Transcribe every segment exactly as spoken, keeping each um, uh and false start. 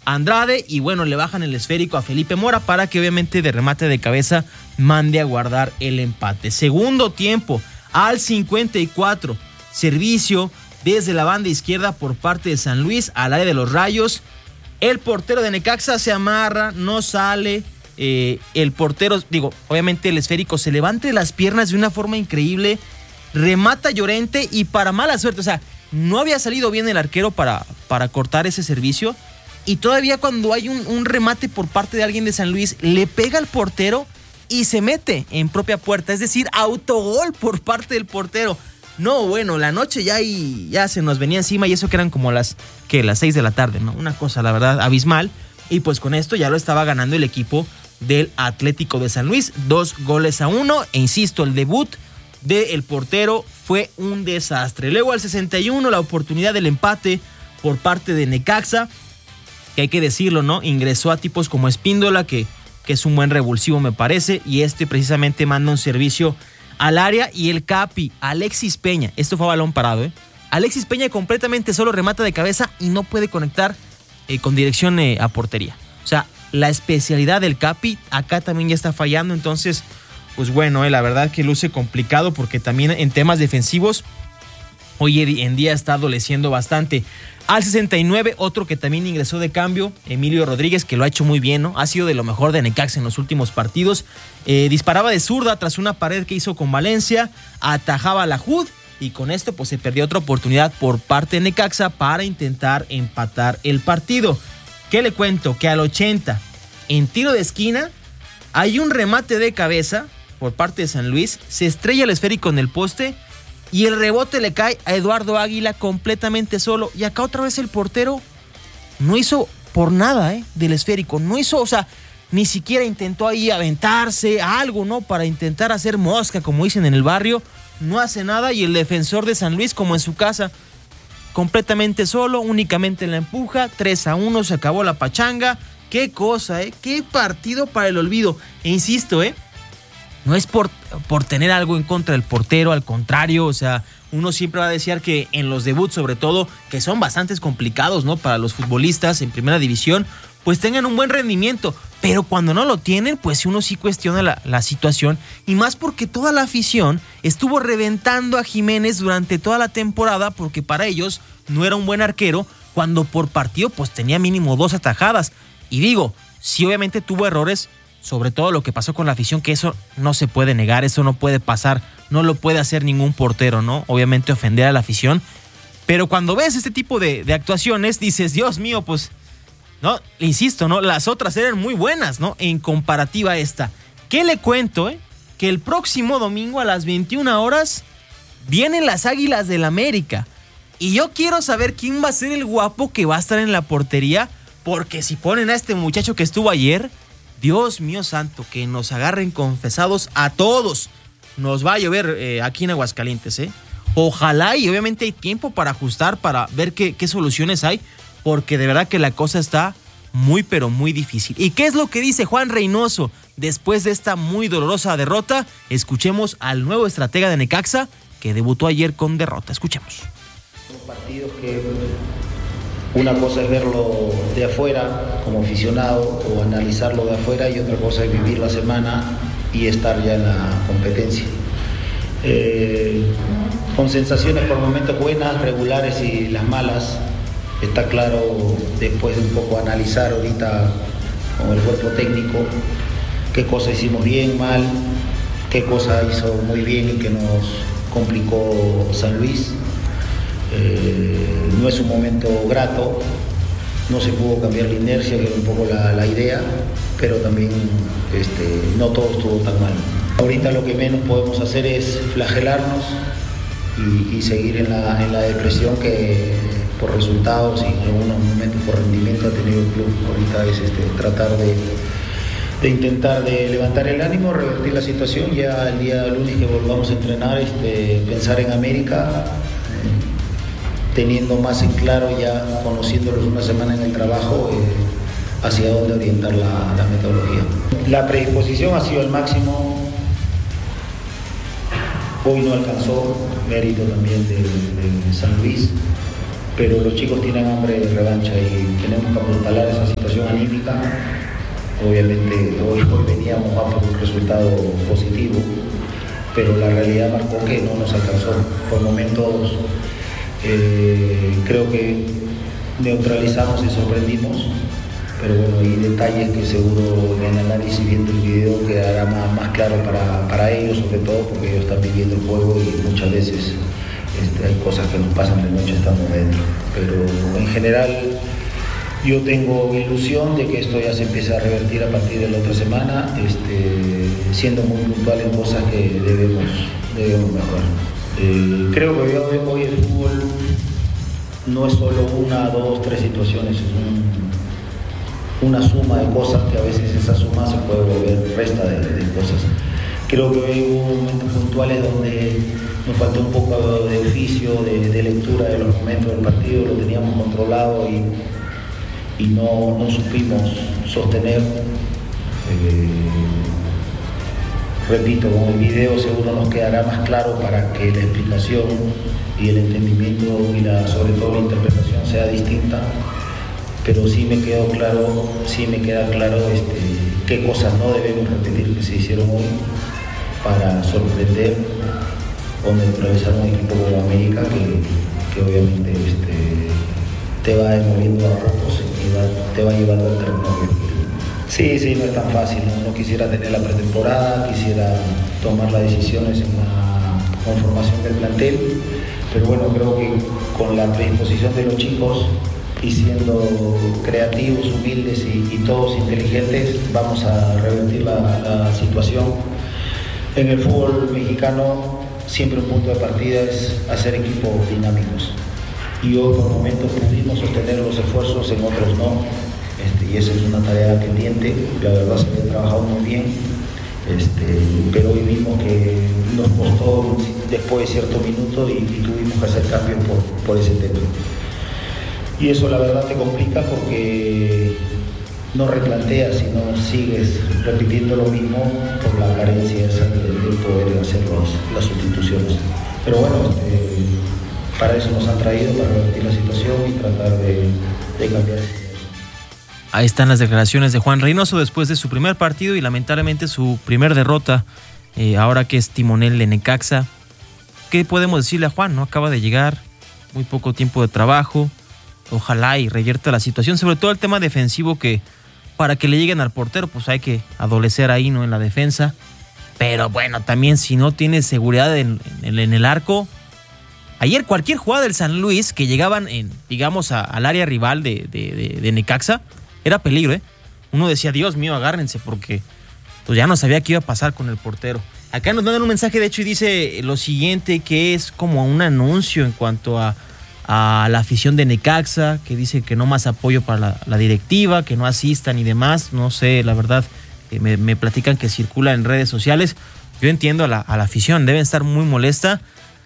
Andrade y bueno, le bajan el esférico a Felipe Mora para que obviamente de remate de cabeza mande a guardar el empate. Segundo tiempo, al cincuenta y cuatro, servicio desde la banda izquierda por parte de San Luis al área de los Rayos. El portero de Necaxa se amarra, no sale. Eh, el portero, digo, obviamente el esférico se levanta de las piernas de una forma increíble, remata Llorente y para mala suerte, o sea, no había salido bien el arquero para, para cortar ese servicio. Y todavía cuando hay un, un remate por parte de alguien de San Luis, le pega al portero y se mete en propia puerta. Es decir, autogol por parte del portero. No, bueno, la noche ya, y, ya se nos venía encima y eso que eran como las, que las seis de la tarde, ¿no? Una cosa, la verdad, abismal. Y pues con esto ya lo estaba ganando el equipo del Atlético de San Luis. Dos goles a uno. E insisto, el debut del portero fue un desastre. Luego al sesenta y uno, la oportunidad del empate por parte de Necaxa. Que hay que decirlo, ¿no? Ingresó a tipos como Espíndola, que, que es un buen revulsivo, me parece, y este precisamente manda un servicio al área, y el Capi, Alexis Peña, esto fue a balón parado, ¿eh? Alexis Peña completamente solo remata de cabeza y no puede conectar eh, con dirección eh, a portería. O sea, la especialidad del Capi acá también ya está fallando, entonces, pues bueno, eh, la verdad que luce complicado porque también en temas defensivos hoy en día está adoleciendo bastante. Al sesenta y nueve, otro que también ingresó de cambio, Emilio Rodríguez, que lo ha hecho muy bien, ¿no? Ha sido de lo mejor de Necaxa en los últimos partidos. Eh, disparaba de zurda tras una pared que hizo con Valencia, atajaba a la Jud y con esto pues se perdió otra oportunidad por parte de Necaxa para intentar empatar el partido. ¿Qué le cuento? Que al ochenta, en tiro de esquina, hay un remate de cabeza por parte de San Luis, se estrella el esférico en el poste y el rebote le cae a Eduardo Águila completamente solo. Y acá otra vez el portero no hizo por nada, ¿eh? Del esférico. No hizo, o sea, ni siquiera intentó ahí aventarse algo, ¿no? Para intentar hacer mosca, como dicen en el barrio. No hace nada y el defensor de San Luis, como en su casa, completamente solo, únicamente la empuja. tres a uno, se acabó la pachanga. Qué cosa, ¿eh? Qué partido para el olvido. E insisto, ¿eh? No es por, por tener algo en contra del portero, al contrario, o sea, uno siempre va a desear que en los debuts, sobre todo, que son bastante complicados, ¿no? Para los futbolistas en primera división, pues tengan un buen rendimiento, pero cuando no lo tienen, pues uno sí cuestiona la, la situación, y más porque toda la afición estuvo reventando a Jiménez durante toda la temporada, porque para ellos no era un buen arquero, cuando por partido pues tenía mínimo dos atajadas, y digo, sí obviamente tuvo errores, sobre todo lo que pasó con la afición, que eso no se puede negar, eso no puede pasar, no lo puede hacer ningún portero, ¿no? Obviamente ofender a la afición, pero cuando ves este tipo de, de actuaciones, dices, Dios mío, pues, no, insisto, ¿no? Las otras eran muy buenas, ¿no? En comparativa a esta. ¿Qué le cuento, eh? Que el próximo domingo a las veintiuna horas vienen las Águilas del América, y yo quiero saber quién va a ser el guapo que va a estar en la portería, porque si ponen a este muchacho que estuvo ayer, Dios mío santo, que nos agarren confesados a todos. Nos va a llover eh, aquí en Aguascalientes, ¿eh? Ojalá, y obviamente hay tiempo para ajustar, para ver qué, qué soluciones hay, porque de verdad que la cosa está muy, pero muy difícil. ¿Y qué es lo que dice Juan Reynoso después de esta muy dolorosa derrota? Escuchemos al nuevo estratega de Necaxa, que debutó ayer con derrota. Escuchemos. Son partidos que una cosa es verlo de afuera como aficionado o analizarlo de afuera, y otra cosa es vivir la semana y estar ya en la competencia. Eh, con sensaciones por momentos buenas, regulares y las malas. Está claro, después de un poco analizar ahorita con el cuerpo técnico, qué cosa hicimos bien, mal, qué cosa hizo muy bien y que nos complicó San Luis. Eh, no es un momento grato, no se pudo cambiar la inercia, que era un poco la, la idea, pero también este, no todo estuvo tan mal. Ahorita lo que menos podemos hacer es flagelarnos y, y seguir en la, en la depresión que por resultados y en algunos momentos por rendimiento ha tenido el club. Ahorita es este, tratar de, de intentar de levantar el ánimo, revertir la situación. Ya el día lunes que volvamos a entrenar, este, pensar en América, teniendo más en claro, ya conociéndolos una semana en el trabajo, eh, hacia dónde orientar la, la metodología. La predisposición ha sido el máximo, hoy no alcanzó, mérito también de, de San Luis, pero los chicos tienen hambre de revancha y tenemos que apuntalar esa situación. recuperación anímica. Obviamente hoy, hoy veníamos más por un resultado positivo, pero la realidad marcó que no nos alcanzó. Por momentos eh, creo que neutralizamos y sorprendimos, pero bueno, hay detalles que seguro en el análisis viendo el video quedará más, más claro para, para ellos, sobre todo porque ellos están viviendo el juego y muchas veces este, hay cosas que nos pasan de noche estando dentro. Pero en general yo tengo ilusión de que esto ya se empiece a revertir a partir de la otra semana, este, siendo muy puntual en cosas que debemos, debemos mejorar. Eh, creo que hoy, hoy el fútbol no es solo una, dos, tres situaciones, es un, una suma de cosas que a veces esa suma se puede volver resta de, de cosas. Creo que hoy hubo momentos puntuales donde nos faltó un poco de oficio, de, de lectura de los momentos del partido, lo teníamos controlado y y no, no supimos sostener. Eh, repito, con el video seguro nos quedará más claro para que la explicación y el entendimiento y la, sobre todo la interpretación sea distinta, pero sí me quedó claro, sí me queda claro este, qué cosas no debemos repetir que se hicieron hoy para sorprender o neutralizar un equipo como América que, que obviamente este, te va moviendo a pocos y va, te va llevando al terreno. Sí, sí, no es tan fácil, ¿no? No quisiera tener la pretemporada, quisiera tomar las decisiones en la conformación del plantel, pero bueno, creo que con la predisposición de los chicos y siendo creativos, humildes y, y todos inteligentes, vamos a revertir la, la situación. En el fútbol mexicano siempre un punto de partida es hacer equipos dinámicos. Y hoy por momentos pudimos sostener los esfuerzos, en otros no, este, y esa es una tarea pendiente, la verdad se había trabajado muy bien, este, pero hoy vimos que nos costó después de cierto minuto y, y tuvimos que hacer cambios por, por ese tema. Y eso la verdad te complica porque no replanteas, sino sigues repitiendo lo mismo por la carencia esa de, de poder hacer los, las sustituciones. Pero bueno, este, para eso nos han traído, para revertir la situación y tratar de, de cambiar. Ahí están las declaraciones de Juan Reynoso después de su primer partido y lamentablemente su primer derrota, eh, ahora que es timonel de Necaxa. ¿Qué podemos decirle a Juan? ¿No? Acaba de llegar, muy poco tiempo de trabajo. Ojalá y revierta la situación, sobre todo el tema defensivo, que para que le lleguen al portero pues hay que adolecer ahí, ¿no? En la defensa. Pero bueno, también si no tienes seguridad en, en, en el arco. Ayer cualquier jugada del San Luis que llegaban en, digamos, a, al área rival de, de, de, de Necaxa era peligro, ¿eh? Uno decía, Dios mío, agárrense, porque pues ya no sabía qué iba a pasar con el portero. Acá nos mandan un mensaje, de hecho, y dice lo siguiente, que es como un anuncio en cuanto a, a la afición de Necaxa, que dice que no más apoyo para la, la directiva, que no asistan y demás. No sé, la verdad, eh, me, me platican que circula en redes sociales. Yo entiendo a la, a la afición, deben estar muy molesta.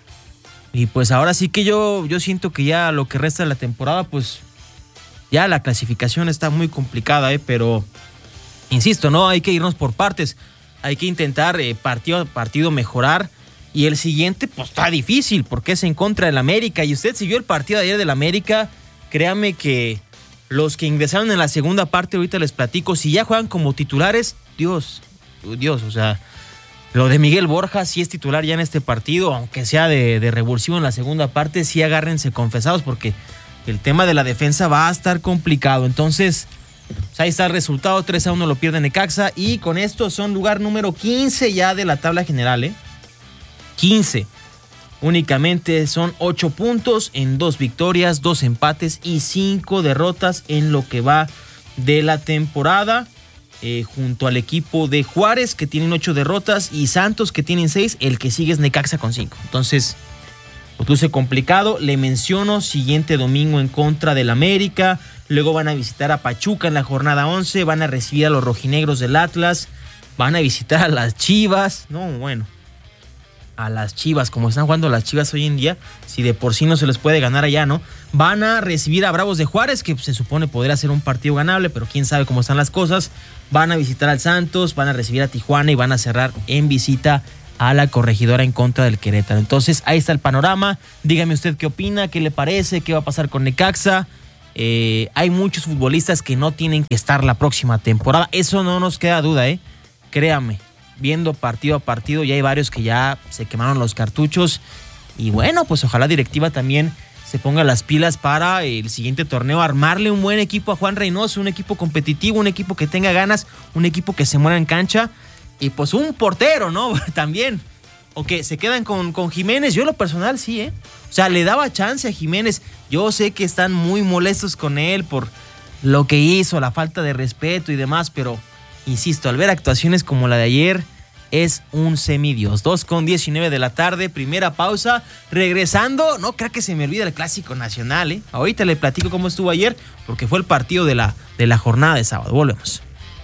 Y pues ahora sí que yo, yo siento que ya lo que resta de la temporada, pues ya la clasificación está muy complicada, ¿eh? Pero insisto, no hay que irnos por partes. Hay que intentar eh, partido a partido mejorar. Y el siguiente, pues está difícil, porque es en contra del América. Y usted siguió el partido de ayer del América. Créame que los que ingresaron en la segunda parte, ahorita les platico, si ya juegan como titulares, Dios, Dios, o sea, lo de Miguel Borja sí es titular ya en este partido, aunque sea de, de revulsivo en la segunda parte, sí agárrense confesados, porque el tema de la defensa va a estar complicado. Entonces, pues ahí está el resultado, tres a uno lo pierde Necaxa, y con esto son lugar número quince ya de la tabla general, ¿eh? quince. Únicamente son ocho puntos en dos victorias, dos empates y cinco derrotas en lo que va de la temporada. Eh, junto al equipo de Juárez, que tienen ocho derrotas, y Santos, que tienen seis. El que sigue es Necaxa con cinco. Entonces, pues luce complicado. Le menciono, siguiente domingo en contra del América. Luego van a visitar a Pachuca en la jornada once. Van a recibir a los rojinegros del Atlas. Van a visitar a las Chivas. No, bueno. A las Chivas, como están jugando las Chivas hoy en día, si de por sí no se les puede ganar allá, ¿no? Van a recibir a Bravos de Juárez, que se supone podría ser un partido ganable, pero quién sabe cómo están las cosas. Van a visitar al Santos, van a recibir a Tijuana y van a cerrar en visita a la Corregidora en contra del Querétaro. Entonces, ahí está el panorama. Dígame usted qué opina, qué le parece, qué va a pasar con Necaxa. Eh, hay muchos futbolistas que no tienen que estar la próxima temporada. Eso no nos queda duda, ¿eh? Créame, viendo partido a partido, ya hay varios que ya se quemaron los cartuchos. Y bueno, pues ojalá la directiva también se ponga las pilas para el siguiente torneo, armarle un buen equipo a Juan Reynoso, un equipo competitivo, un equipo que tenga ganas, un equipo que se muera en cancha. Y pues un portero, ¿no? También. O que se quedan con, con Jiménez. Yo en lo personal sí, ¿eh? O sea, le daba chance a Jiménez. Yo sé que están muy molestos con él por lo que hizo, la falta de respeto y demás, pero insisto, al ver actuaciones como la de ayer, es un semidios. dos con diecinueve de la tarde, primera pausa. Regresando, no creo que se me olvide el Clásico Nacional, ¿eh? Ahorita le platico cómo estuvo ayer, porque fue el partido de la, de la jornada de sábado. Volvemos.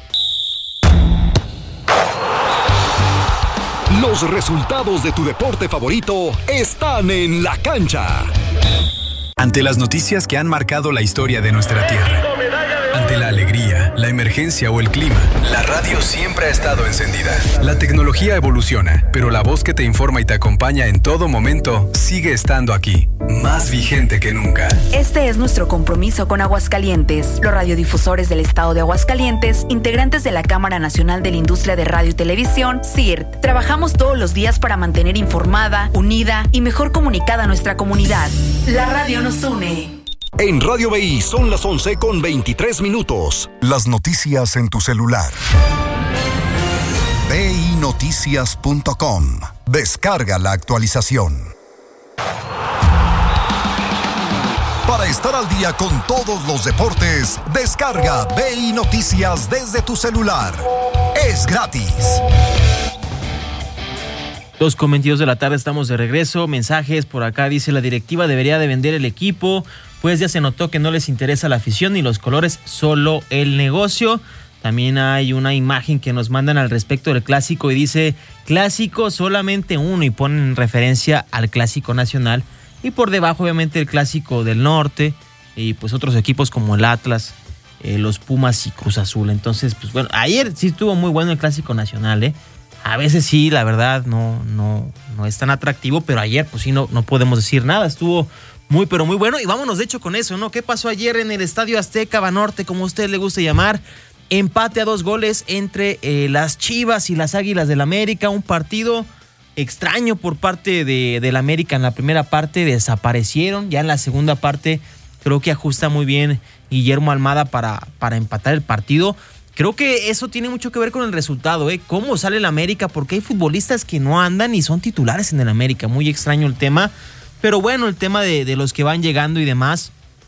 Los resultados de tu deporte favorito están en la cancha. Ante las noticias que han marcado la historia de nuestra tierra, ante la alegría, la emergencia o el clima, la radio siempre ha estado encendida. La tecnología evoluciona, pero la voz que te informa y te acompaña en todo momento sigue estando aquí, más vigente que nunca. Este es nuestro compromiso con Aguascalientes. Los radiodifusores del estado de Aguascalientes, integrantes de la Cámara Nacional de la Industria de Radio y Televisión, C I R T, trabajamos todos los días para mantener informada, unida y mejor comunicada a nuestra comunidad. La radio nos une. En Radio B I son las once con veintitrés minutos. Las noticias en tu celular. B I noticias punto com. Descarga la actualización. Para estar al día con todos los deportes, descarga B I Noticias desde tu celular. Es gratis. dos con veintidós de la tarde, estamos de regreso. Mensajes por acá, dice: la directiva debería de vender el equipo, pues ya se notó que no les interesa la afición ni los colores, solo el negocio. También hay una imagen que nos mandan al respecto del clásico y dice: clásico solamente uno, y ponen referencia al Clásico Nacional. Y por debajo obviamente el Clásico del Norte y pues otros equipos como el Atlas, eh, los Pumas y Cruz Azul. Entonces, pues bueno, ayer sí estuvo muy bueno el Clásico Nacional, ¿eh? A veces sí, la verdad, no, no, no es tan atractivo, pero ayer pues sí no, no podemos decir nada. Estuvo muy, pero muy bueno. Y vámonos de hecho con eso, ¿no? ¿Qué pasó ayer en el Estadio Azteca, Banorte, como a usted le gusta llamar? Empate a dos goles entre eh, las Chivas y las Águilas del América. Un partido extraño por parte de, del América en la primera parte. Desaparecieron. Ya en la segunda parte creo que ajusta muy bien Guillermo Almada para, para empatar el partido. Creo que eso tiene mucho que ver con el resultado, ¿eh? Cómo sale el América, porque hay futbolistas que no andan y son titulares en el América. Muy extraño el tema. Pero bueno, el tema de, de los que van llegando y demás,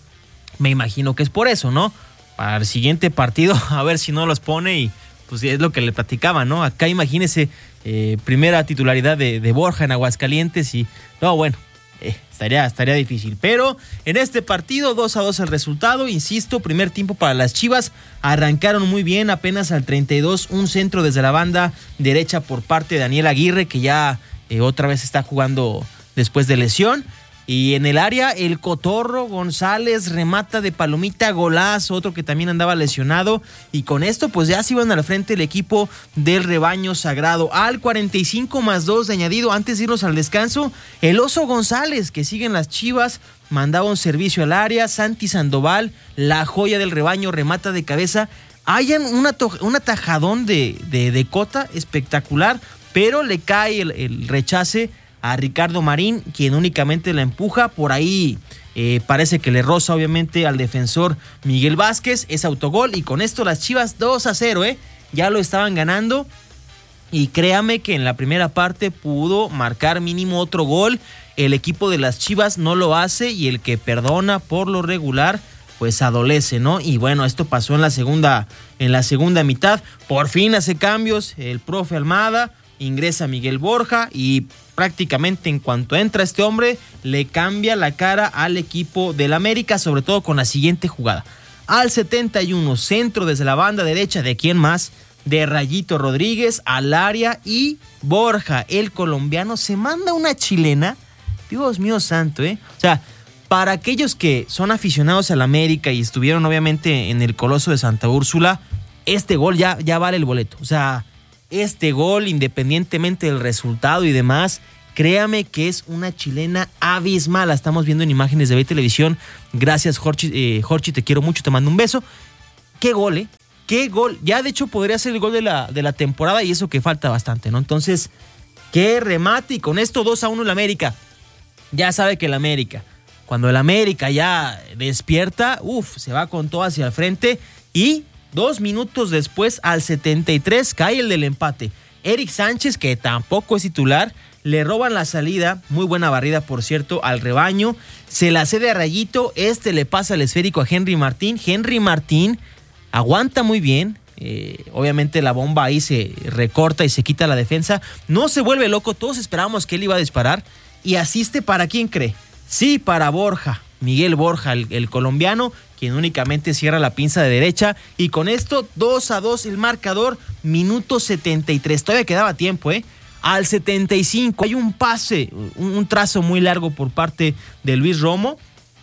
me imagino que es por eso, ¿no? Para el siguiente partido, a ver si no los pone y pues es lo que le platicaba, ¿no? Acá imagínese, eh, primera titularidad de, de Borja en Aguascalientes y no, bueno, eh, estaría, estaría difícil. Pero en este partido, dos a dos el resultado, insisto, primer tiempo para las Chivas, arrancaron muy bien, apenas al treinta y dos, un centro desde la banda derecha por parte de Daniel Aguirre, que ya eh, otra vez está jugando después de lesión. Y en el área, el Cotorro González remata de palomita, golazo, otro que también andaba lesionado. Y con esto, pues ya se iban al frente el equipo del Rebaño Sagrado. Al cuarenta y cinco más dos de añadido, antes de irnos al descanso, el Oso González, que siguen las Chivas, mandaba un servicio al área. Santi Sandoval, la joya del rebaño, remata de cabeza. Hayan una to- un atajadón de, de, de Cota espectacular, pero le cae el, el rechace a Ricardo Marín, quien únicamente la empuja. Por ahí eh, parece que le roza obviamente al defensor Miguel Vázquez, es autogol, y con esto las Chivas dos a cero, ¿eh? Ya lo estaban ganando, y créame que en la primera parte pudo marcar mínimo otro gol. El equipo de las Chivas no lo hace, y el que perdona por lo regular pues adolece, ¿no? Y bueno, esto pasó en la segunda, en la segunda mitad. Por fin hace cambios el profe Almada, ingresa Miguel Borja y prácticamente en cuanto entra este hombre le cambia la cara al equipo del América, sobre todo con la siguiente jugada. Al setenta y uno, centro desde la banda derecha, ¿de quién más? De Rayito Rodríguez al área, y Borja, el colombiano, se manda una chilena. Dios mío santo, ¿eh? O sea, para aquellos que son aficionados al América y estuvieron obviamente en el Coloso de Santa Úrsula, este gol ya, ya vale el boleto. O sea, este gol, independientemente del resultado y demás, Créame que es una chilena abismal. La estamos viendo en imágenes de B Televisión. Gracias, Jorge, eh, Jorge, te quiero mucho, te mando un beso. Qué gol, ¿eh? Qué gol. Ya de hecho podría ser el gol de la, de la temporada y eso que falta bastante, ¿no? Entonces, qué remate, y con esto dos a uno el América. Ya sabe que el América, cuando el América ya despierta, uff, se va con todo hacia el frente y dos minutos después, al setenta y tres, cae el del empate. Eric Sánchez, que tampoco es titular, le roban la salida, muy buena barrida por cierto, al rebaño, se la cede a Rayito, este le pasa el esférico a Henry Martín, Henry Martín aguanta muy bien, eh, obviamente la bomba ahí se recorta y se quita la defensa, no se vuelve loco, todos esperábamos que él iba a disparar y asiste para quién cree, sí, para Borja, Miguel Borja, el, el colombiano, quien únicamente cierra la pinza de derecha, y con esto dos a dos el marcador, minuto setenta y tres, todavía quedaba tiempo, ¿eh? Al setenta y cinco hay un pase, un, un trazo muy largo por parte de Luis Romo,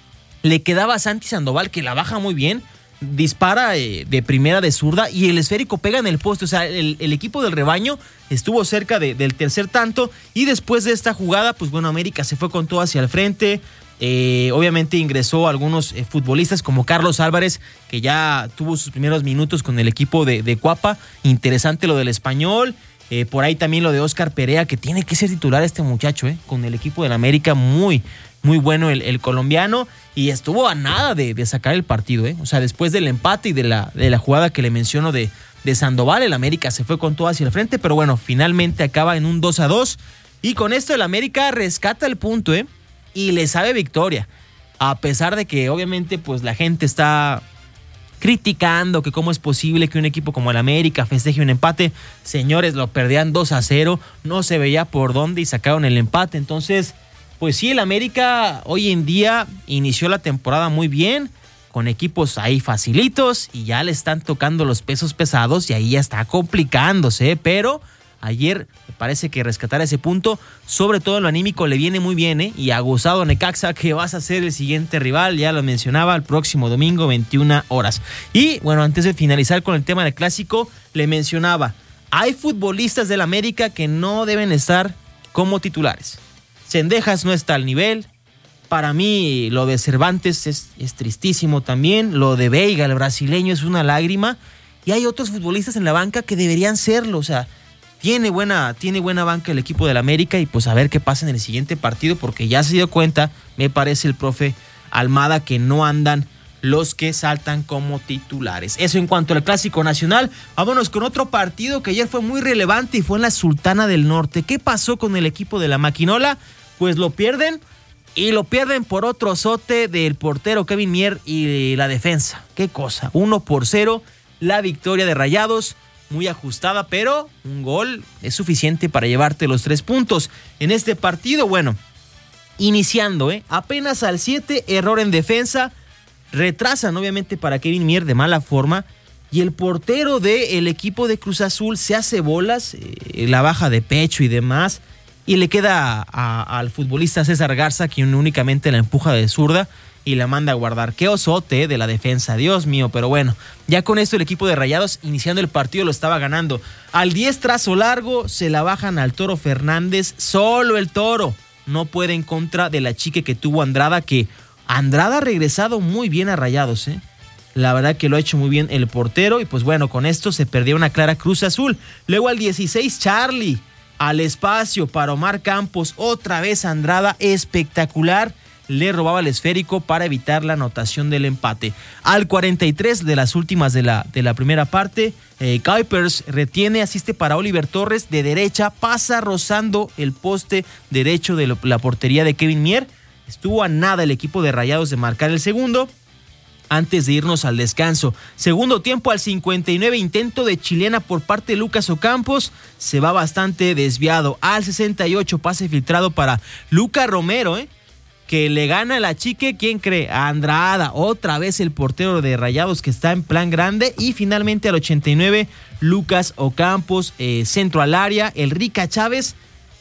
le quedaba a Santi Sandoval, que la baja muy bien, dispara eh, de primera de zurda y el esférico pega en el poste, o sea, el, el equipo del rebaño estuvo cerca de, del tercer tanto, y después de esta jugada, pues bueno, América se fue con todo hacia el frente. Eh, obviamente ingresó algunos eh, futbolistas como Carlos Álvarez, que ya tuvo sus primeros minutos con el equipo de, de Cuapa. Interesante lo del español. Eh, por ahí también lo de Óscar Perea, que tiene que ser titular este muchacho, eh, con el equipo del América. Muy, muy bueno el, el colombiano. Y estuvo a nada de, de sacar el partido. Eh. O sea, después del empate y de la, de la jugada que le menciono de, de Sandoval, el América se fue con todo hacia el frente. Pero bueno, finalmente acaba en un dos a dos. Y con esto el América rescata el punto, ¿eh? Y le sabe victoria, a pesar de que obviamente pues la gente está criticando que cómo es posible que un equipo como el América festeje un empate. Señores, lo perdían dos a cero, no se veía por dónde y sacaron el empate. Entonces, pues sí, el América hoy en día inició la temporada muy bien, con equipos ahí facilitos, y ya le están tocando los pesos pesados y ahí ya está complicándose, pero ayer me parece que rescatar ese punto, sobre todo en lo anímico, le viene muy bien, ¿eh? Y ha gozado Necaxa, que vas a ser el siguiente rival, ya lo mencionaba, el próximo domingo, veintiuna horas. Y bueno, antes de finalizar con el tema del clásico, le mencionaba, hay futbolistas del América que no deben estar como titulares. Cendejas no está al nivel. Para mí, lo de Cervantes es, es tristísimo también. Lo de Veiga, el brasileño, es una lágrima. Y hay otros futbolistas en la banca que deberían serlo, o sea, Tiene buena, tiene buena banca el equipo del América, y pues a ver qué pasa en el siguiente partido, porque ya se dio cuenta, me parece el profe Almada, que no andan los que saltan como titulares. Eso en cuanto al Clásico Nacional. Vámonos con otro partido que ayer fue muy relevante y fue en la Sultana del Norte. ¿Qué pasó con el equipo de la Maquinola? Pues lo pierden, y lo pierden por otro azote del portero Kevin Mier y la defensa. Qué cosa, uno por cero, la victoria de Rayados. Muy ajustada, pero un gol es suficiente para llevarte los tres puntos. En este partido, bueno, iniciando, ¿eh? apenas al siete, error en defensa, retrasan obviamente para Kevin Mier de mala forma, y el portero del equipo de Cruz Azul se hace bolas, eh, la baja de pecho y demás, y le queda a, a, al futbolista César Garza, quien únicamente la empuja de zurda y la manda a guardar. Qué osote de la defensa, Dios mío, pero bueno, ya con esto el equipo de Rayados, iniciando el partido, lo estaba ganando. Al diez, trazo largo, se la bajan al Toro Fernández, solo el Toro no puede en contra de la chique que tuvo Andrada, que Andrada ha regresado muy bien a Rayados, ¿eh? La verdad que lo ha hecho muy bien el portero, y pues bueno, con esto se perdió una clara Cruz Azul. Luego al dieciséis, Charlie, al espacio para Omar Campos, otra vez Andrada, espectacular, le robaba el esférico para evitar la anotación del empate. Al cuarenta y tres, de las últimas de la, de la primera parte, eh, Kuipers retiene, asiste para Oliver Torres de derecha, pasa rozando el poste derecho de la portería de Kevin Mier. Estuvo a nada el equipo de Rayados de marcar el segundo antes de irnos al descanso. Segundo tiempo, al cincuenta y nueve, intento de chilena por parte de Lucas Ocampos, se va bastante desviado. Al sesenta y ocho, pase filtrado para Luca Romero, ¿eh? que le gana la chique, ¿quién cree? A Andrada, otra vez el portero de Rayados que está en plan grande. Y finalmente al ochenta y nueve, Lucas Ocampos, eh, centro al área, el Rica Chávez,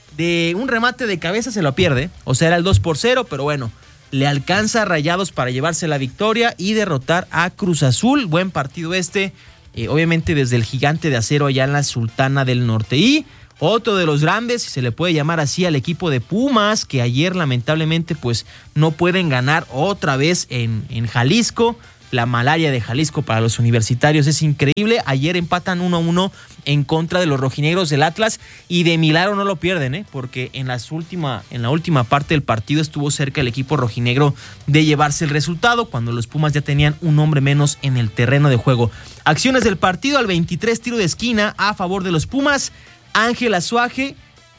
de un remate de cabeza se lo pierde, o sea era el dos por cero, pero bueno, le alcanza a Rayados para llevarse la victoria y derrotar a Cruz Azul. Buen partido este, eh, obviamente desde el Gigante de Acero allá en la Sultana del Norte. Y Otro de los grandes, si se le puede llamar así, al equipo de Pumas, que ayer lamentablemente pues no pueden ganar otra vez en, en Jalisco. La malaria de Jalisco para los universitarios es increíble. Ayer empatan uno a uno en contra de los rojinegros del Atlas y de milagro no lo pierden, ¿eh? Porque en, las última, en la última parte del partido estuvo cerca el equipo rojinegro de llevarse el resultado cuando los Pumas ya tenían un hombre menos en el terreno de juego. Acciones del partido: al veintitrés, tiro de esquina a favor de los Pumas. Ángel Azuaje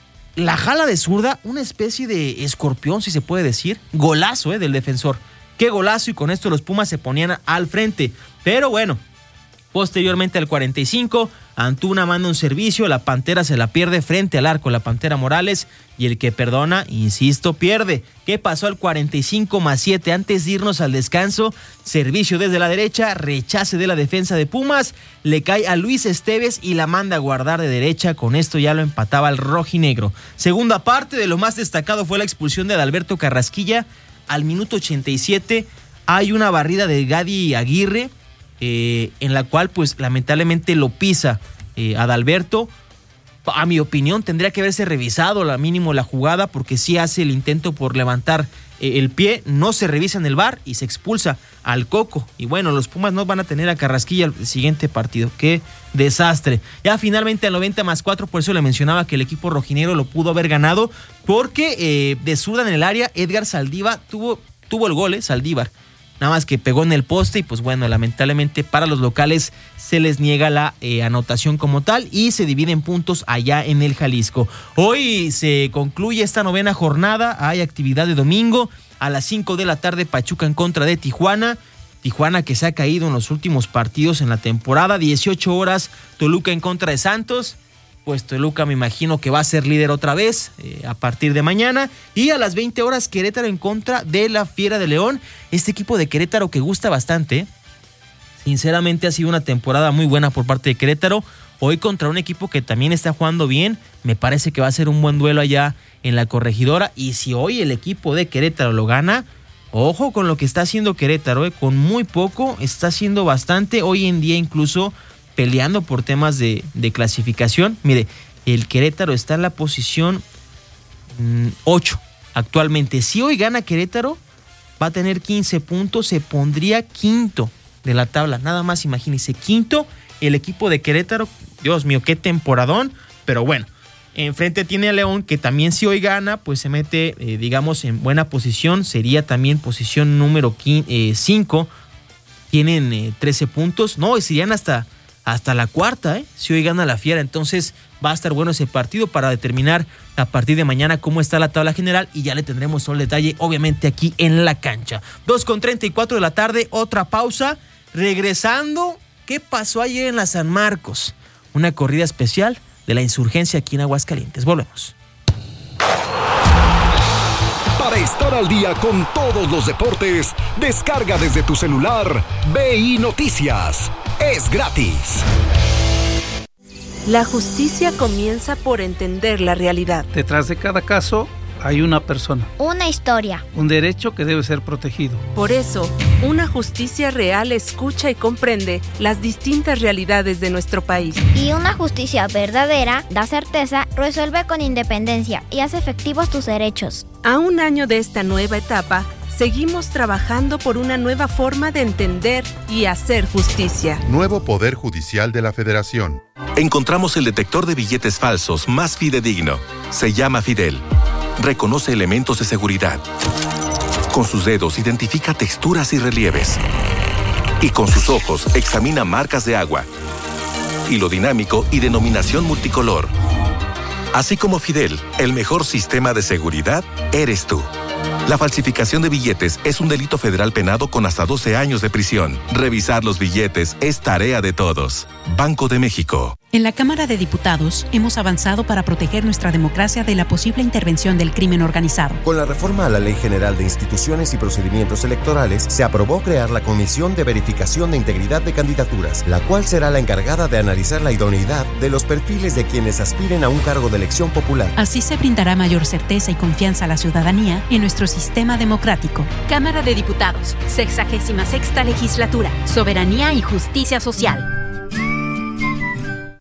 la jala de zurda, una especie de escorpión, si se puede decir. Golazo, ¿eh? Del defensor. Qué golazo, y con esto los Pumas se ponían al frente. Pero bueno, posteriormente al cuarenta y cinco, Antuna manda un servicio, la Pantera se la pierde frente al arco, la Pantera Morales, y el que perdona, insisto, pierde. ¿Qué pasó al cuarenta y cinco más siete? Antes de irnos al descanso, servicio desde la derecha, rechace de la defensa de Pumas, le cae a Luis Esteves y la manda a guardar de derecha. Con esto ya lo empataba el rojinegro. Segunda parte, de lo más destacado fue la expulsión de Adalberto Carrasquilla. Al minuto ochenta y siete hay una barrida de Gadi Aguirre, eh, en la cual pues lamentablemente lo pisa eh, Adalberto. A mi opinión tendría que haberse revisado la mínimo la jugada, porque sí hace el intento por levantar eh, el pie, no se revisa en el V A R y se expulsa al Coco. Y bueno, los Pumas no van a tener a Carrasquilla el siguiente partido. ¡Qué desastre! Ya finalmente al noventa más cuatro, por eso le mencionaba que el equipo rojinegro lo pudo haber ganado, porque eh, de zurda en el área, Edgar Saldívar tuvo, tuvo el gol, eh, Saldívar. Nada más que pegó en el poste y pues bueno, lamentablemente para los locales se les niega la eh, anotación como tal y se dividen puntos allá en el Jalisco. Hoy se concluye esta novena jornada, hay actividad de domingo a las cinco de la tarde, Pachuca en contra de Tijuana. Tijuana que se ha caído en los últimos partidos en la temporada. dieciocho horas, Toluca en contra de Santos. Pues Toluca me imagino que va a ser líder otra vez eh, a partir de mañana. Y a las veinte horas, Querétaro en contra de la Fiera de León. Este equipo de Querétaro que gusta bastante, ¿eh? Sinceramente ha sido una temporada muy buena por parte de Querétaro. Hoy contra un equipo que también está jugando bien. Me parece que va a ser un buen duelo allá en la Corregidora. Y si hoy el equipo de Querétaro lo gana, ojo con lo que está haciendo Querétaro, ¿eh? Con muy poco está haciendo bastante. Hoy en día incluso peleando por temas de, de clasificación. Mire, el Querétaro está en la posición mmm, ocho actualmente. Si hoy gana Querétaro, va a tener quince puntos, se pondría quinto de la tabla. Nada más imagínense, quinto el equipo de Querétaro. Dios mío, qué temporadón. Pero bueno, enfrente tiene a León, que también si hoy gana, pues se mete, eh, digamos, en buena posición. Sería también posición número cinco. Tienen eh, trece puntos. No, y serían hasta... hasta la cuarta, ¿eh? Si hoy gana la Fiera. Entonces va a estar bueno ese partido para determinar a partir de mañana cómo está la tabla general, y ya le tendremos todo el detalle, obviamente, aquí en la cancha. dos con treinta y cuatro de la tarde, otra pausa. Regresando, ¿qué pasó ayer en la San Marcos? Una corrida especial de la Insurgencia aquí en Aguascalientes. Volvemos. Para estar al día con todos los deportes, descarga desde tu celular B I Noticias. Es gratis. La justicia comienza por entender la realidad. Detrás de cada caso hay una persona. Una historia. Un derecho que debe ser protegido. Por eso, una justicia real escucha y comprende las distintas realidades de nuestro país. Y una justicia verdadera da certeza, resuelve con independencia y hace efectivos tus derechos. A un año de esta nueva etapa, seguimos trabajando por una nueva forma de entender y hacer justicia. Nuevo Poder Judicial de la Federación. Encontramos el detector de billetes falsos más fidedigno. Se llama Fidel. Reconoce elementos de seguridad. Con sus dedos identifica texturas y relieves. Y con sus ojos examina marcas de agua, hilo dinámico y denominación multicolor. Así como Fidel, el mejor sistema de seguridad eres tú. La falsificación de billetes es un delito federal penado con hasta doce años de prisión. Revisar los billetes es tarea de todos. Banco de México. En la Cámara de Diputados hemos avanzado para proteger nuestra democracia de la posible intervención del crimen organizado. Con la reforma a la Ley General de Instituciones y Procedimientos Electorales, se aprobó crear la Comisión de Verificación de Integridad de Candidaturas, la cual será la encargada de analizar la idoneidad de los perfiles de quienes aspiren a un cargo de elección popular. Así se brindará mayor certeza y confianza a la ciudadanía en nuestro sistema democrático. Cámara de Diputados, sexagésima sexta legislatura, Soberanía y Justicia Social.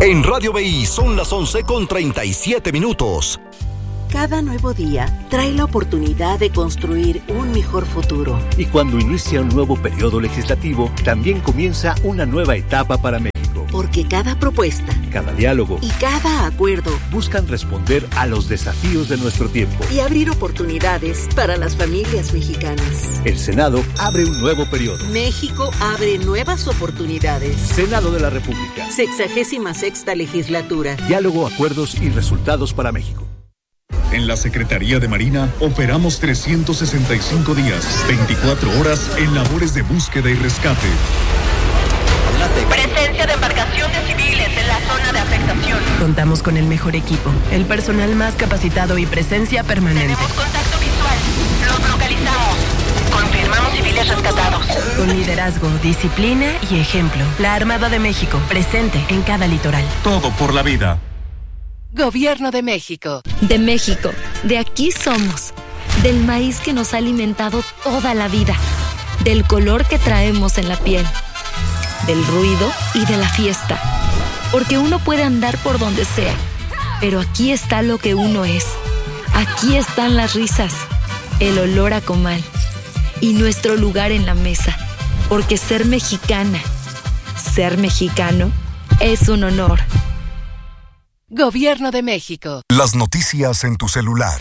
En Radio B I son las once con treinta y siete minutos. Cada nuevo día trae la oportunidad de construir un mejor futuro. Y cuando inicia un nuevo periodo legislativo, también comienza una nueva etapa para México. Porque cada propuesta, cada diálogo y cada acuerdo buscan responder a los desafíos de nuestro tiempo y abrir oportunidades para las familias mexicanas. El Senado abre un nuevo periodo. México abre nuevas oportunidades. Senado de la República. Sexagésima sexta legislatura. Diálogo, acuerdos y resultados para México. En la Secretaría de Marina operamos trescientos sesenta y cinco días, veinticuatro horas en labores de búsqueda y rescate. Presencia de embarcaciones civiles en la zona de afectación. Contamos con el mejor equipo, el personal más capacitado y presencia permanente. Tenemos contacto visual. Los localizamos. Confirmamos civiles rescatados. Con liderazgo, disciplina y ejemplo. La Armada de México, presente en cada litoral. Todo por la vida. Gobierno de México. De México, de aquí somos. Del maíz que nos ha alimentado toda la vida. Del color que traemos en la piel. Del ruido y de la fiesta. Porque uno puede andar por donde sea, pero aquí está lo que uno es. Aquí están las risas, el olor a comal y nuestro lugar en la mesa. Porque ser mexicana, ser mexicano, es un honor. Gobierno de México. Las noticias en tu celular.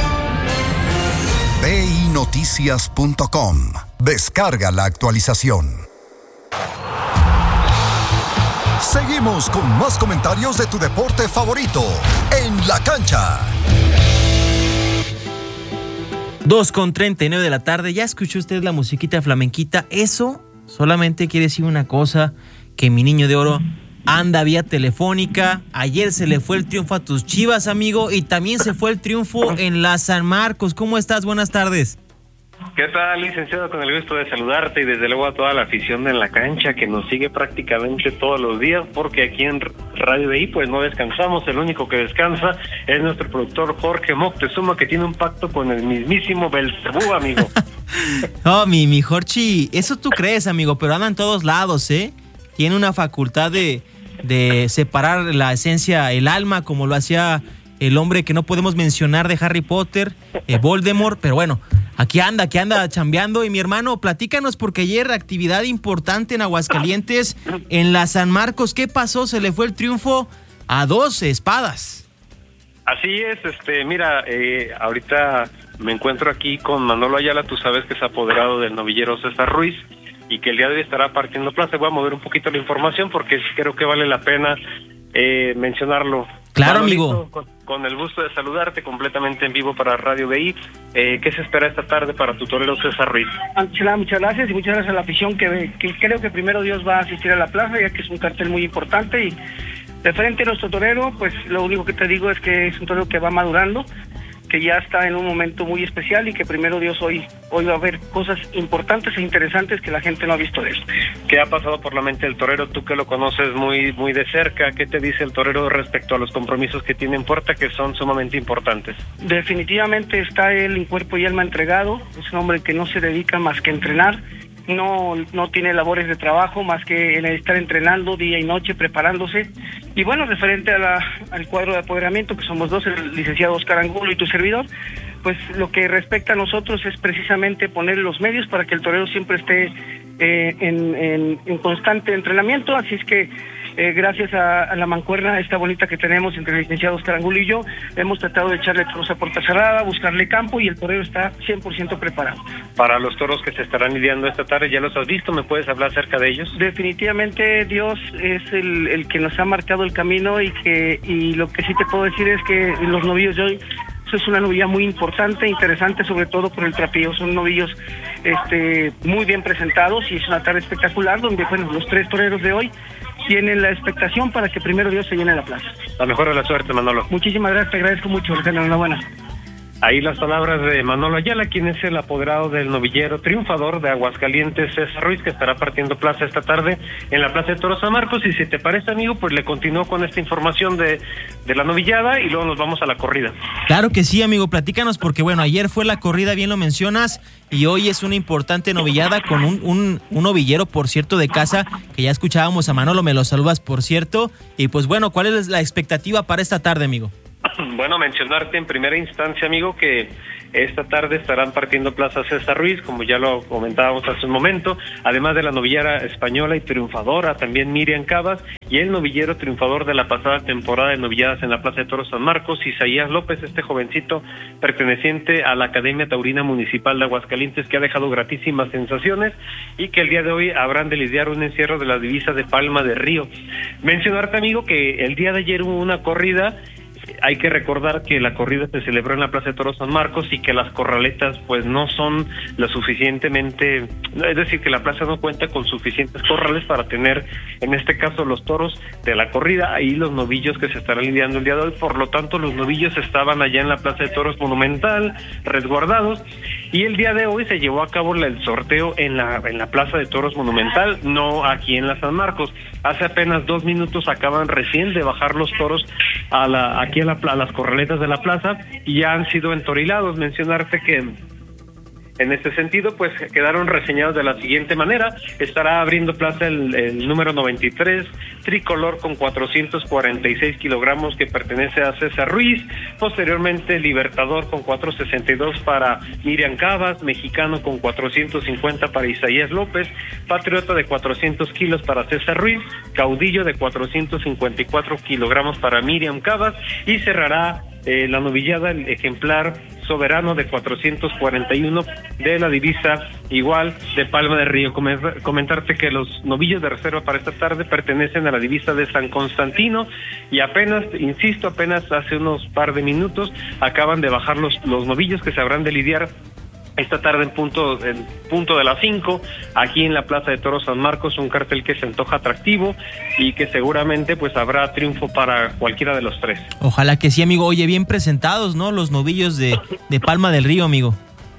B I noticias punto com. Descarga la actualización. Seguimos con más comentarios de tu deporte favorito en la cancha. dos con treinta y nueve de la tarde. ¿Ya escuchó usted la musiquita flamenquita? Eso solamente quiere decir una cosa, que mi niño de oro anda vía telefónica. Ayer se le fue el triunfo a tus Chivas, amigo, y también se fue el triunfo en la San Marcos. ¿Cómo estás? Buenas tardes. ¿Qué tal, licenciado? Con el gusto de saludarte y desde luego a toda la afición en la cancha que nos sigue prácticamente todos los días, porque aquí en Radio B I pues no descansamos. El único que descansa es nuestro productor Jorge Moctezuma, que tiene un pacto con el mismísimo Belcebú, amigo. Oh, mi, mi Jorchi, eso tú crees, amigo, pero anda en todos lados, ¿eh? Tiene una facultad de, de separar la esencia, el alma, como lo hacía el hombre que no podemos mencionar de Harry Potter, eh, Voldemort, pero bueno, aquí anda, aquí anda chambeando. Y mi hermano, platícanos, porque ayer actividad importante en Aguascalientes, en la San Marcos. ¿Qué pasó? Se le fue el triunfo a dos espadas. Así es, este, mira, eh, ahorita me encuentro aquí con Manolo Ayala, tú sabes que es apoderado del novillero César Ruiz, y que el día de hoy estará partiendo plaza. Voy a mover un poquito la información porque creo que vale la pena eh, mencionarlo. Claro, Manolito, amigo. Con, con el gusto de saludarte completamente en vivo para Radio B I. Eh, ¿Qué se espera esta tarde para tu torero César Ruiz? Anchela, muchas gracias y muchas gracias a la afición que, que creo que primero Dios va a asistir a la plaza, ya que es un cartel muy importante. Y de frente a nuestro torero, pues lo único que te digo es que es un torero que va madurando, que ya está en un momento muy especial y que primero Dios hoy hoy va a haber cosas importantes e interesantes que la gente no ha visto de él. ¿Qué ha pasado por la mente del torero? Tú que lo conoces muy muy de cerca, ¿qué te dice el torero respecto a los compromisos que tiene en puerta, que son sumamente importantes? Definitivamente está él en cuerpo y alma entregado. Es un hombre que no se dedica más que a entrenar. No, no tiene labores de trabajo más que en estar entrenando día y noche, preparándose. Y bueno, referente a la, al cuadro de apoderamiento, que somos dos, el licenciado Oscar Angulo y tu servidor, pues lo que respecta a nosotros es precisamente poner los medios para que el torero siempre esté eh, en, en, en constante entrenamiento. Así es que eh, gracias a, a la mancuerna esta bonita que tenemos entre el licenciado Oscar Angulo y yo, hemos tratado de echarle toros a puerta cerrada, buscarle campo, y el torero está cien por ciento preparado. Para los toros que se estarán lidiando esta tarde, ¿ya los has visto? ¿Me puedes hablar acerca de ellos? Definitivamente Dios es el, el que nos ha marcado el camino, y que y lo que sí te puedo decir es que los novillos de hoy, eso es una novilla muy importante, interesante, sobre todo por el trapío. Son novillos este, muy bien presentados, y es una tarde espectacular donde, bueno, los tres toreros de hoy tienen la expectación para que primero Dios se llene la plaza. La mejor de la suerte, Manolo. Muchísimas gracias, te agradezco mucho, Alejandro, enhorabuena. Ahí las palabras de Manolo Ayala, quien es el apoderado del novillero triunfador de Aguascalientes, César Ruiz, que estará partiendo plaza esta tarde en la Plaza de Toros San Marcos. Y si te parece, amigo, pues le continúo con esta información de, de la novillada y luego nos vamos a la corrida. Claro que sí, amigo, platícanos, porque bueno, ayer fue la corrida, bien lo mencionas, y hoy es una importante novillada con un, un, un novillero, por cierto, de casa, que ya escuchábamos a Manolo, me lo saludas, por cierto. Y pues bueno, ¿cuál es la expectativa para esta tarde, amigo? Bueno, mencionarte en primera instancia, amigo, que esta tarde estarán partiendo plaza César Ruiz, como ya lo comentábamos hace un momento, además de la novillera española y triunfadora, también Miriam Cabas, y el novillero triunfador de la pasada temporada de novilladas en la Plaza de Toros San Marcos, Isaías López, este jovencito perteneciente a la Academia Taurina Municipal de Aguascalientes, que ha dejado gratísimas sensaciones y que el día de hoy habrán de lidiar un encierro de las divisas de Palma de Río. Mencionarte, amigo, que el día de ayer hubo una corrida. Hay que recordar que la corrida se celebró en la Plaza de Toros San Marcos y que las corraletas pues no son lo suficientemente, es decir, que la plaza no cuenta con suficientes corrales para tener, en este caso, los toros de la corrida y los novillos que se estarán lidiando el día de hoy. Por lo tanto, los novillos estaban allá en la Plaza de Toros Monumental, resguardados, y el día de hoy se llevó a cabo el sorteo en la, en la Plaza de Toros Monumental, no aquí en la San Marcos. Hace apenas dos minutos acaban recién de bajar los toros a la, aquí a, la, a las corraletas de la plaza y ya han sido entorilados. Mencionarte que en este sentido, pues quedaron reseñados de la siguiente manera. Estará abriendo plaza el, el número noventa y tres, tricolor con cuatrocientos cuarenta y seis kilogramos, que pertenece a César Ruiz. Posteriormente, Libertador con cuatrocientos sesenta y dos para Miriam Cabas, mexicano con cuatrocientos cincuenta para Isaías López, patriota de cuatrocientos kilos para César Ruiz, caudillo de cuatrocientos cincuenta y cuatro kilogramos para Miriam Cabas, y cerrará eh, la novillada el ejemplar soberano de cuatrocientos cuarenta y uno de la divisa igual de Palma de Río. Comentarte que los novillos de reserva para esta tarde pertenecen a la divisa de San Constantino y apenas, insisto, apenas hace unos par de minutos acaban de bajar los, los novillos que se habrán de lidiar esta tarde en punto, en punto de las cinco, aquí en la Plaza de Toros San Marcos, un cartel que se antoja atractivo y que seguramente pues habrá triunfo para cualquiera de los tres. Ojalá que sí, amigo. Oye, bien presentados, ¿no? Los novillos de, de Palma del Río, amigo.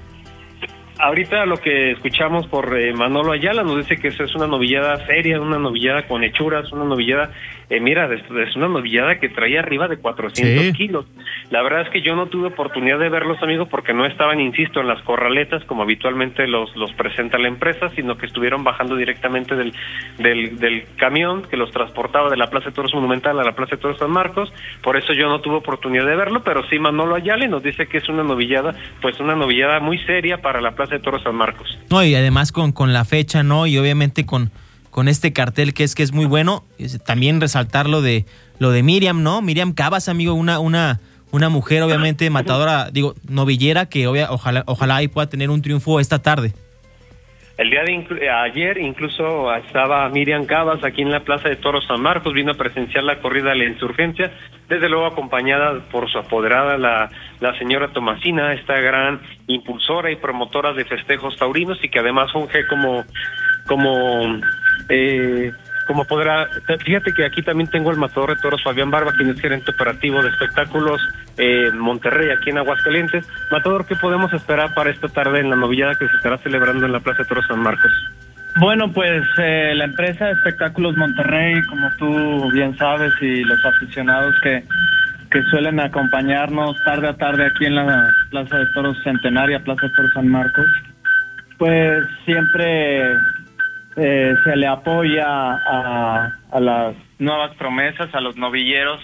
Ahorita lo que escuchamos por eh, Manolo Ayala nos dice que eso es una novillada seria, una novillada con hechuras, una novillada, eh, mira, es, es una novillada que traía arriba de cuatrocientos sí. kilos. La verdad es que yo no tuve oportunidad de verlos, amigos, porque no estaban, insisto, en las corraletas como habitualmente los los presenta la empresa, sino que estuvieron bajando directamente del, del, del camión que los transportaba de la Plaza de Toros Monumental a la Plaza de Toros San Marcos. Por eso yo no tuve oportunidad de verlo, pero sí Manolo Ayala nos dice que es una novillada, pues una novillada muy seria para la Plaza de Toros San Marcos. No, y además con, con la fecha, ¿no? Y obviamente con, con este cartel que es que es muy bueno. También resaltar lo de lo de Miriam, ¿no? Miriam Cabas, amigo, una una una mujer obviamente matadora, digo, novillera, que obvia, ojalá ojalá y pueda tener un triunfo esta tarde. El día de inclu- ayer incluso estaba Miriam Cabas aquí en la Plaza de Toros San Marcos, vino a presenciar la corrida de la Insurgencia, desde luego acompañada por su apoderada, la, la señora Tomasina, esta gran impulsora y promotora de festejos taurinos, y que además funge como, como, eh, como podrá, fíjate que aquí también tengo el matador de toros Fabián Barba, quien es gerente operativo de espectáculos eh, Monterrey, aquí en Aguascalientes. Matador, ¿qué podemos esperar para esta tarde en la novillada que se estará celebrando en la Plaza de Toros San Marcos? Bueno, pues eh, la empresa Espectáculos Monterrey, como tú bien sabes, y los aficionados que, que suelen acompañarnos tarde a tarde aquí en la Plaza de Toros Centenaria, Plaza de Toros San Marcos, pues siempre eh, se le apoya a, a las nuevas promesas, a los novilleros.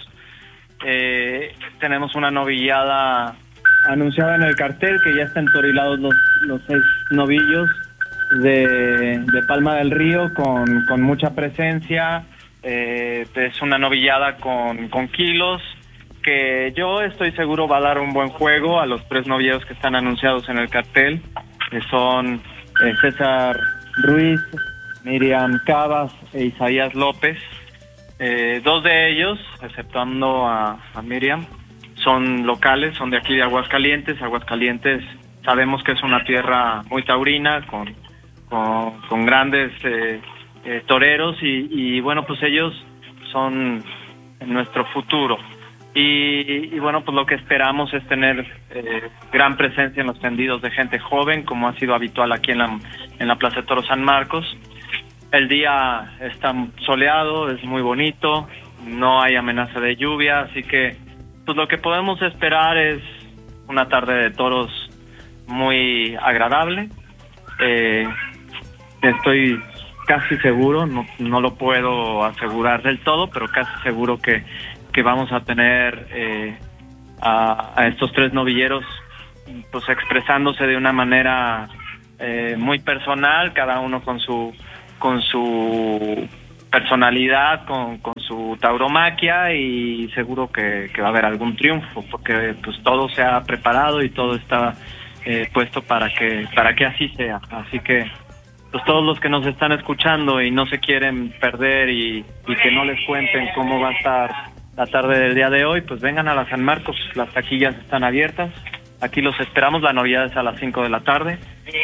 Eh, tenemos una novillada anunciada en el cartel, que ya están entorilados los, los seis novillos de, de Palma del Río con, con mucha presencia. Eh, es una novillada con, con kilos, que yo estoy seguro va a dar un buen juego a los tres novilleros que están anunciados en el cartel, que son eh, César Ruiz, Miriam Cabas e Isaías López. Eh, dos de ellos, exceptuando a, a Miriam, son locales, son de aquí de Aguascalientes. Aguascalientes sabemos que es una tierra muy taurina, con, con, con grandes eh, eh, toreros y, y bueno, pues ellos son nuestro futuro. Y, y bueno, pues lo que esperamos es tener eh, gran presencia en los tendidos de gente joven, como ha sido habitual aquí en la, en la Plaza de Toros San Marcos. El día está soleado, es muy bonito, no hay amenaza de lluvia, así que pues lo que podemos esperar es una tarde de toros muy agradable. Eh, estoy casi seguro, no, no lo puedo asegurar del todo, pero casi seguro que, que vamos a tener eh, a, a estos tres novilleros pues expresándose de una manera eh, muy personal, cada uno con su con su personalidad, con, con su tauromaquia, y seguro que, que va a haber algún triunfo, porque pues todo se ha preparado y todo está eh, puesto para que para que así sea. Así que pues todos los que nos están escuchando y no se quieren perder y, y que no les cuenten cómo va a estar la tarde del día de hoy, pues vengan a la San Marcos, las taquillas están abiertas, aquí los esperamos, la novedad es a las cinco de la tarde,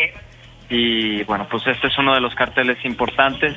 y bueno, pues este es uno de los carteles importantes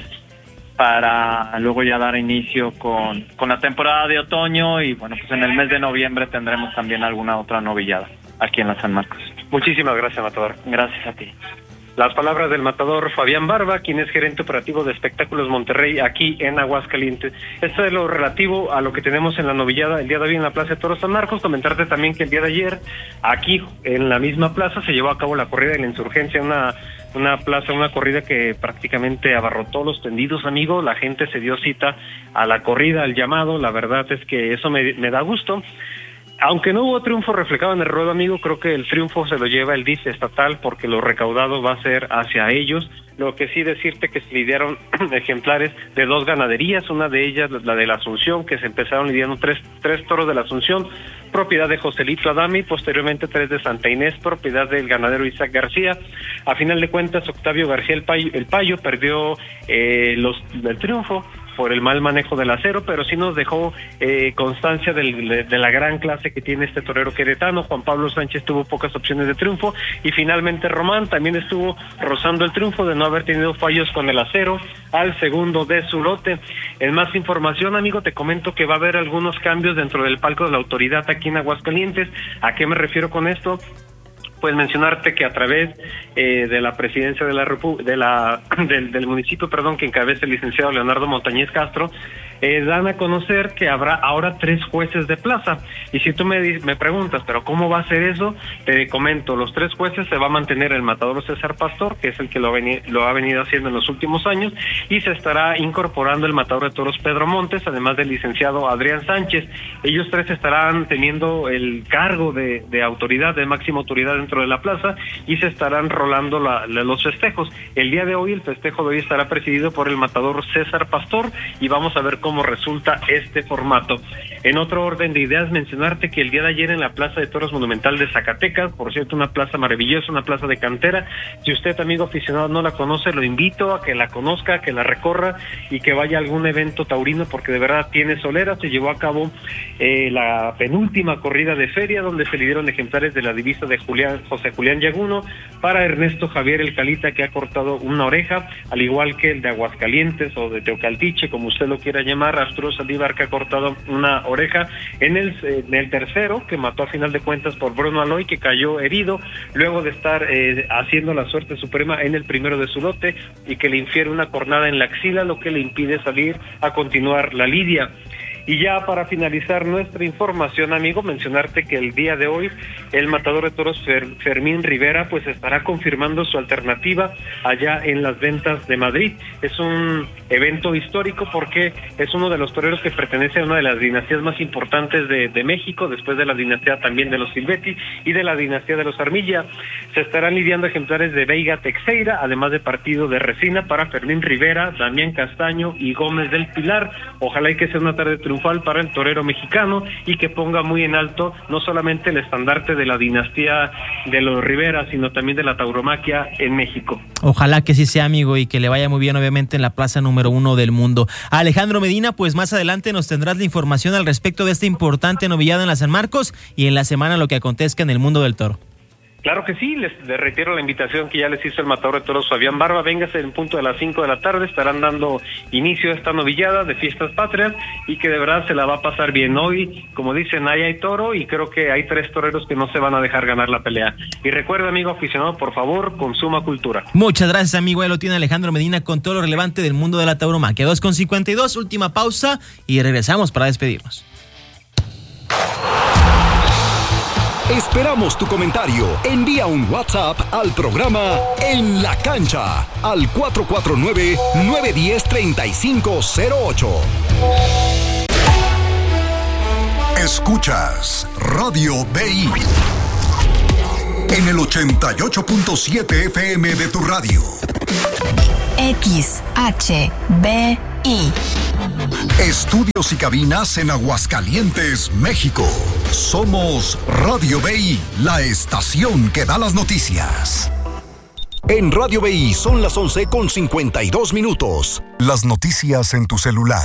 para luego ya dar inicio con, con la temporada de otoño, y bueno, pues en el mes de noviembre tendremos también alguna otra novillada aquí en la San Marcos. Muchísimas gracias, matador. Gracias a ti. Las palabras del matador Fabián Barba, quien es gerente operativo de Espectáculos Monterrey aquí en Aguascalientes. Esto es lo relativo a lo que tenemos en la novillada el día de hoy en la Plaza de Toros San Marcos. Comentarte también que el día de ayer, aquí en la misma plaza, se llevó a cabo la corrida de la Insurgencia, una una plaza, una corrida que prácticamente abarrotó los tendidos, amigo. La gente se dio cita a la corrida, al llamado. La verdad es que eso me, me da gusto. Aunque no hubo triunfo reflejado en el ruedo, amigo, creo que el triunfo se lo lleva el D I F estatal, porque lo recaudado va a ser hacia ellos. Lo que sí decirte que se lidiaron ejemplares de dos ganaderías, una de ellas la de la Asunción, que se empezaron lidiando tres, tres toros de la Asunción, propiedad de Joselito Adami, posteriormente tres de Santa Inés, propiedad del ganadero Isaac García. A final de cuentas, Octavio García el Payo, el Payo perdió eh, los, el triunfo por el mal manejo del acero, pero sí nos dejó eh, constancia del, de, de la gran clase que tiene este torero queretano. Juan Pablo Sánchez tuvo pocas opciones de triunfo, y finalmente Román también estuvo rozando el triunfo de no haber tenido fallos con el acero al segundo de su lote. En más información, amigo, te comento que va a haber algunos cambios dentro del palco de la autoridad aquí en Aguascalientes. ¿A qué me refiero con esto? Pues mencionarte que a través eh, de la presidencia de la Repu- de la del, del municipio, perdón, que encabeza el licenciado Leonardo Montañez Castro, eh, dan a conocer que habrá ahora tres jueces de plaza. Y si tú me, me preguntas, ¿pero cómo va a ser eso? Te comento, los tres jueces se va a mantener el matador César Pastor, que es el que lo, veni- lo ha venido haciendo en los últimos años, y se estará incorporando el matador de toros Pedro Montes, además del licenciado Adrián Sánchez. Ellos tres estarán teniendo el cargo de, de autoridad, de máxima autoridad dentro de la plaza, y se estarán rolando la, la, los festejos. El día de hoy, el festejo de hoy estará presidido por el matador César Pastor, y vamos a ver cómo resulta este formato. En otro orden de ideas, mencionarte que el día de ayer en la Plaza de Toros Monumental de Zacatecas, por cierto, una plaza maravillosa, una plaza de cantera. Si usted, amigo aficionado, no la conoce, lo invito a que la conozca, que la recorra y que vaya a algún evento taurino, porque de verdad tiene solera. Se llevó a cabo eh, la penúltima corrida de feria, donde se le dieron ejemplares de la divisa de Julián José Julián Yaguno para Ernesto Javier El Calita, que ha cortado una oreja, al igual que el de Aguascalientes o de Teocaltiche, como usted lo quiera llamar, Arturo Saldívar, que ha cortado una oreja. En el, en el tercero, que mató a final de cuentas por Bruno Aloy, que cayó herido luego de estar eh, haciendo la suerte suprema en el primero de su lote, y que le infiere una cornada en la axila, lo que le impide salir a continuar la lidia. Y ya para finalizar nuestra información, amigo, mencionarte que el día de hoy el matador de toros Fer, Fermín Rivera pues estará confirmando su alternativa allá en las ventas de Madrid. Es un evento histórico porque es uno de los toreros que pertenece a una de las dinastías más importantes de, de México, después de la dinastía también de los Silvetti y de la dinastía de los Armilla. Se estarán lidiando ejemplares de Veiga Teixeira, además de partido de Resina para Fermín Rivera, Damián Castaño y Gómez del Pilar. Ojalá y que sea una tarde triunfal para el torero mexicano, y que ponga muy en alto no solamente el estandarte de la dinastía de los Rivera, sino también de la tauromaquia en México. Ojalá que sí sea, amigo, y que le vaya muy bien, obviamente, en la plaza número uno del mundo. Alejandro Medina, pues más adelante nos tendrás la información al respecto de esta importante novillada en la San Marcos y en la semana lo que acontezca en el mundo del toro. Claro que sí, les, les reitero la invitación que ya les hizo el matador de toros Fabián Barba. Véngase en punto de las cinco de la tarde, estarán dando inicio a esta novillada de Fiestas Patrias y que de verdad se la va a pasar bien. Hoy, como dicen, ahí hay toro y creo que hay tres toreros que no se van a dejar ganar la pelea. Y recuerda, amigo aficionado, por favor, consuma cultura. Muchas gracias, amigo. Ahí lo tiene Alejandro Medina con todo lo relevante del mundo de la tauromaquia. dos con cincuenta y dos, última pausa y regresamos para despedirnos. Esperamos tu comentario. Envía un WhatsApp al programa En la Cancha al cuatro cuatro nueve, nueve uno cero, tres cinco cero ocho. Escuchas Radio B I en el ochenta y ocho punto siete F M de tu radio. X H B I. Estudios y cabinas en Aguascalientes, México. Somos Radio B I, la estación que da las noticias. En Radio B I son las once con cincuenta y dos minutos. Las noticias en tu celular.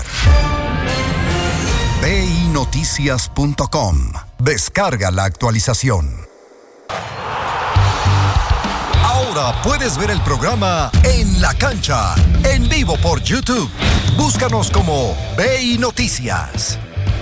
B I noticias punto com. Descarga la actualización. Ahora puedes ver el programa En la Cancha, en vivo por YouTube. Búscanos como B I Noticias.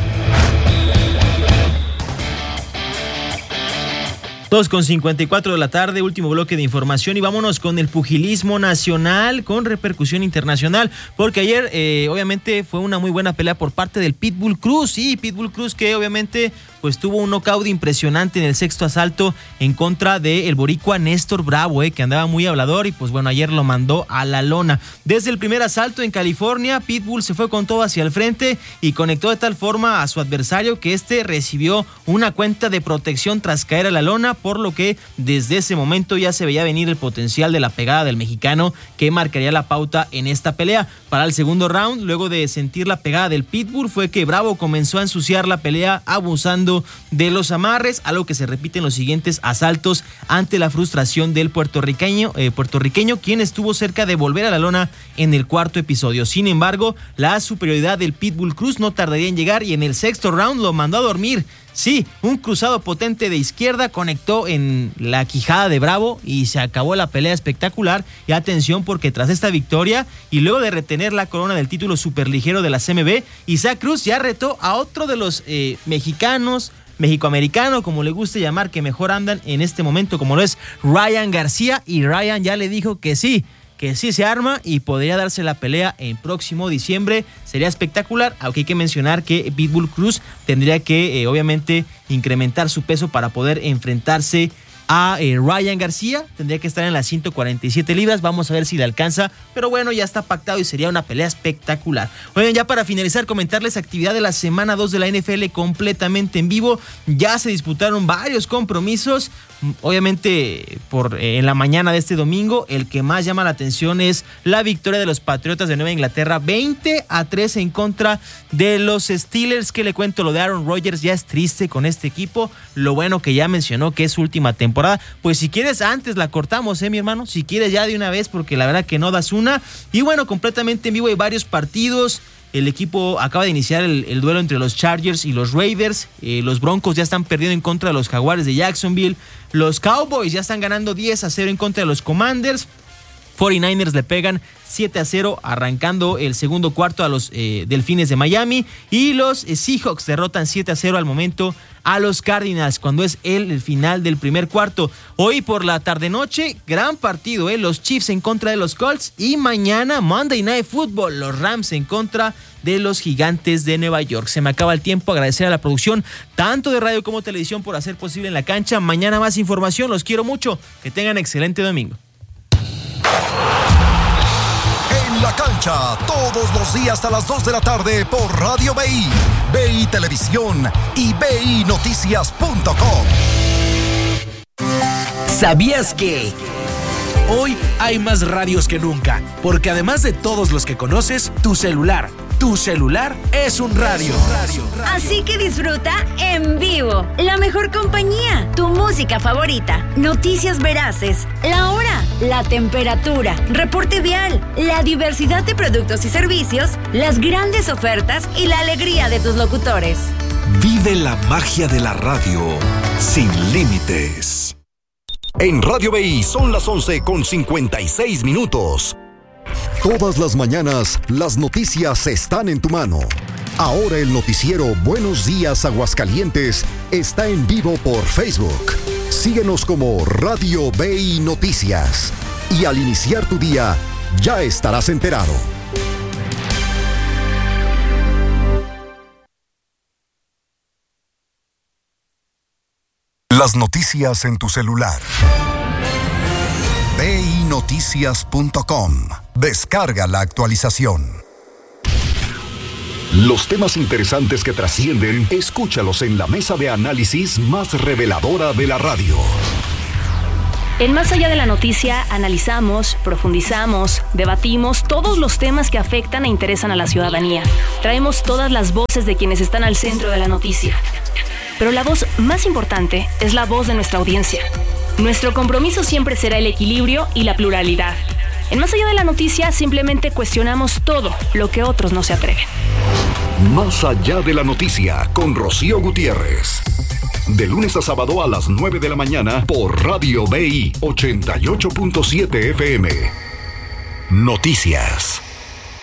dos con cincuenta y cuatro de la tarde, último bloque de información y vámonos con el pugilismo nacional con repercusión internacional, porque ayer eh, obviamente fue una muy buena pelea por parte del Pitbull Cruz, sí, Pitbull Cruz que obviamente pues tuvo un knockout impresionante en el sexto asalto en contra del boricua Néstor Bravo, eh, que andaba muy hablador y pues bueno, ayer lo mandó a la lona. Desde el primer asalto en California, Pitbull se fue con todo hacia el frente y conectó de tal forma a su adversario que este recibió una cuenta de protección tras caer a la lona, por lo que desde ese momento ya se veía venir el potencial de la pegada del mexicano que marcaría la pauta en esta pelea. Para el segundo round, luego de sentir la pegada del Pitbull, fue que Bravo comenzó a ensuciar la pelea abusando de los amarres, algo que se repite en los siguientes asaltos ante la frustración del puertorriqueño, eh, puertorriqueño, quien estuvo cerca de volver a la lona en el cuarto episodio. Sin embargo, la superioridad del Pitbull Cruz no tardaría en llegar y en el sexto round lo mandó a dormir. Sí, un cruzado potente de izquierda conectó en la quijada de Bravo y se acabó la pelea espectacular. Y atención, porque tras esta victoria y luego de retener la corona del título superligero de la C M B, Isaac Cruz ya retó a otro de los eh, mexicanos, mexicoamericano, como le guste llamar, que mejor andan en este momento, como lo es Ryan García, y Ryan ya le dijo que sí, que sí se arma y podría darse la pelea en próximo diciembre. Sería espectacular, aunque hay que mencionar que Pitbull Cruz tendría que eh, obviamente incrementar su peso para poder enfrentarse a eh, Ryan García. Tendría que estar en las ciento cuarenta y siete libras, vamos a ver si le alcanza, pero bueno, ya está pactado y sería una pelea espectacular. Oigan, ya para finalizar, comentarles actividad de la semana dos de la N F L completamente en vivo. Ya se disputaron varios compromisos, obviamente por eh, en la mañana de este domingo. El que más llama la atención es la victoria de los Patriotas de Nueva Inglaterra, veinte a tres en contra de los Steelers. Que le cuento, lo de Aaron Rodgers ya es triste con este equipo. Lo bueno que ya mencionó que es su última temporada. Pues si quieres antes la cortamos, eh mi hermano, si quieres ya de una vez, porque la verdad que no das una. Y bueno, completamente en vivo hay varios partidos. El equipo acaba de iniciar el, el duelo entre los Chargers y los Raiders. Eh, los Broncos ya están perdiendo en contra de los Jaguares de Jacksonville. Los Cowboys ya están ganando diez a cero en contra de los Commanders. cuarenta y nueve ers le pegan siete a cero arrancando el segundo cuarto a los eh, Delfines de Miami, y los eh, Seahawks derrotan siete a cero al momento a los Cardinals cuando es el, el final del primer cuarto. Hoy por la tarde noche, gran partido, eh, los Chiefs en contra de los Colts, y mañana Monday Night Football, los Rams en contra de los Gigantes de Nueva York. Se me acaba el tiempo, agradecer a la producción tanto de radio como televisión por hacer posible En la Cancha. Mañana más información, los quiero mucho, que tengan excelente domingo. En la Cancha, todos los días a las dos de la tarde por Radio B I, B I Televisión y B I Noticias punto com. ¿Sabías que hoy hay más radios que nunca? Porque además de todos los que conoces, tu celular, tu celular es un radio. Así que disfruta en vivo la mejor compañía, tu música favorita, noticias veraces, la hora, la temperatura, reporte vial, la diversidad de productos y servicios, las grandes ofertas y la alegría de tus locutores. Vive la magia de la radio sin límites. En Radio B I son las once con cincuenta y seis minutos. Todas las mañanas, las noticias están en tu mano. Ahora el noticiero Buenos Días Aguascalientes está en vivo por Facebook. Síguenos como Radio B I Noticias. Y al iniciar tu día, ya estarás enterado. Las noticias en tu celular. B I noticias punto com. Descarga la actualización. Los temas interesantes que trascienden, escúchalos en la mesa de análisis más reveladora de la radio. En Más Allá de la Noticia, analizamos, profundizamos, debatimos todos los temas que afectan e interesan a la ciudadanía. Traemos todas las voces de quienes están al centro de la noticia. Pero la voz más importante es la voz de nuestra audiencia. Nuestro compromiso siempre será el equilibrio y la pluralidad. En Más Allá de la Noticia, simplemente cuestionamos todo lo que otros no se atreven. Más Allá de la Noticia, con Rocío Gutiérrez. De lunes a sábado a las nueve de la mañana por Radio B I ochenta y ocho punto siete F M. Noticias.